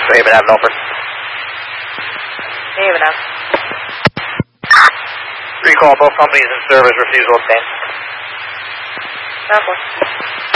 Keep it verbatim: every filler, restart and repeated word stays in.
Haven Ave, Milford. Haven Ave. Recall both companies in service, refusal obtained. Number.